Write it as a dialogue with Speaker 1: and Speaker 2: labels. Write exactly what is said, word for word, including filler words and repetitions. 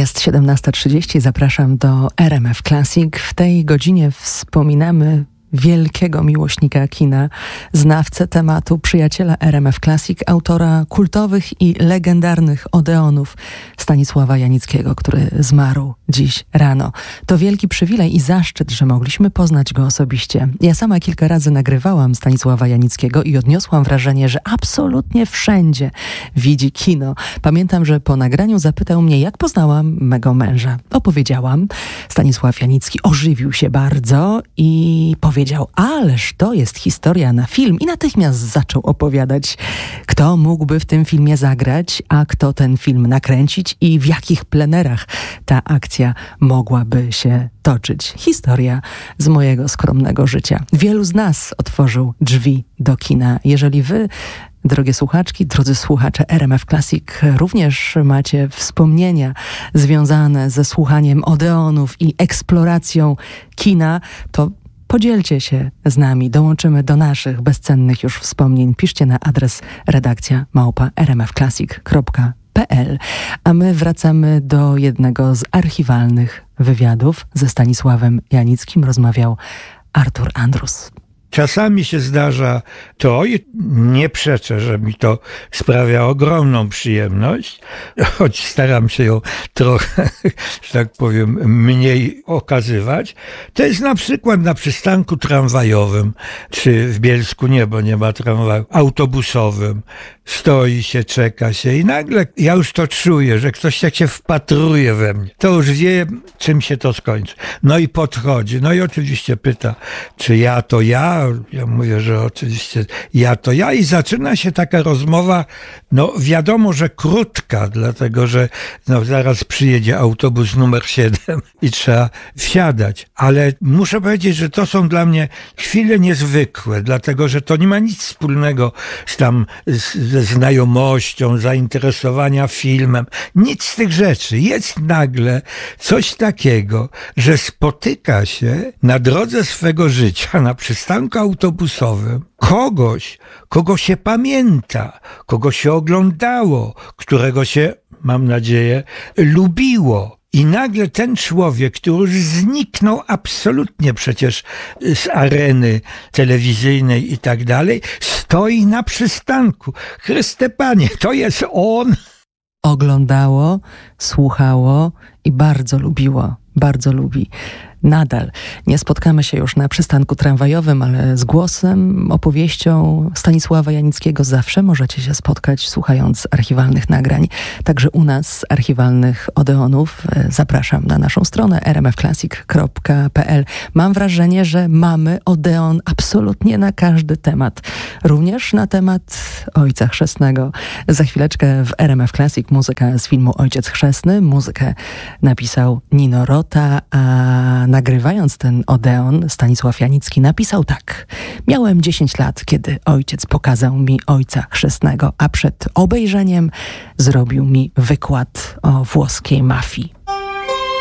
Speaker 1: Jest siedemnasta trzydzieści, zapraszam do R M F Classic. W tej godzinie wspominamy wielkiego miłośnika kina, znawcę tematu, przyjaciela R M F Classic, autora kultowych i legendarnych Odeonów Stanisława Janickiego, który zmarł dziś rano. To wielki przywilej i zaszczyt, że mogliśmy poznać go osobiście. Ja sama kilka razy nagrywałam Stanisława Janickiego i odniosłam wrażenie, że absolutnie wszędzie widzi kino. Pamiętam, że po nagraniu zapytał mnie, jak poznałam mego męża. Opowiedziałam. Stanisław Janicki ożywił się bardzo i powiedział, Powiedział, ależ to jest historia na film, i natychmiast zaczął opowiadać, kto mógłby w tym filmie zagrać, a kto ten film nakręcić i w jakich plenerach ta akcja mogłaby się toczyć. Historia z mojego skromnego życia. Wielu z nas otworzył drzwi do kina. Jeżeli wy, drogie słuchaczki, drodzy słuchacze R M F Classic, również macie wspomnienia związane ze słuchaniem Odeonów i eksploracją kina, to podzielcie się z nami, dołączymy do naszych bezcennych już wspomnień. Piszcie na adres redakcja małpa r m f classic kropka p l. A my wracamy do jednego z archiwalnych wywiadów. Ze Stanisławem Janickim rozmawiał Artur Andrus.
Speaker 2: Czasami się zdarza to i nie przeczę, że mi to sprawia ogromną przyjemność, choć staram się ją trochę, że tak powiem, mniej okazywać. To jest na przykład na przystanku tramwajowym, czy w Bielsku nie, bo nie ma tramwaju, autobusowym. Stoi się, czeka się i nagle ja już to czuję, że ktoś jak się wpatruje we mnie. To już wie, czym się to skończy. No i podchodzi, no i oczywiście pyta, czy ja to ja? Ja mówię, że oczywiście ja to ja, i zaczyna się taka rozmowa, no wiadomo, że krótka, dlatego że no, zaraz przyjedzie autobus numer siedem i trzeba wsiadać. Ale muszę powiedzieć, że to są dla mnie chwile niezwykłe, dlatego że to nie ma nic wspólnego z tam z, ze znajomością, zainteresowania filmem. Nic z tych rzeczy. Jest nagle coś takiego, że spotyka się na drodze swego życia, na przystanku autobusowym, kogoś, kogo się pamięta, kogo się oglądało, którego się, mam nadzieję, lubiło. I nagle ten człowiek, który już zniknął absolutnie przecież z areny telewizyjnej i tak dalej, stoi na przystanku. Chryste Panie, to jest on.
Speaker 1: Oglądało, słuchało i bardzo lubiło, bardzo lubi. Nadal nie spotkamy się już na przystanku tramwajowym, ale z głosem, opowieścią Stanisława Janickiego zawsze możecie się spotkać, słuchając archiwalnych nagrań. Także u nas z archiwalnych Odeonów zapraszam na naszą stronę r m f classic kropka p l. Mam wrażenie, że mamy Odeon absolutnie na każdy temat. Również na temat Ojca Chrzestnego. Za chwileczkę w R M F Classic muzyka z filmu Ojciec Chrzestny. Muzykę napisał Nino Rota, a nagrywając ten Odeon, Stanisław Janicki napisał tak. Miałem dziesięć lat, kiedy ojciec pokazał mi Ojca Chrzestnego, a przed obejrzeniem zrobił mi wykład o włoskiej mafii.